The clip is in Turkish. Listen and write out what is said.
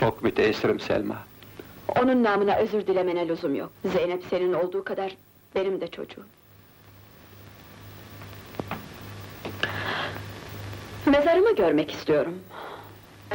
Çok müteessirim Selma. Onun namına özür dilemene lüzum yok. Zeynep senin olduğu kadar benim de çocuğum. Mezarımı görmek istiyorum.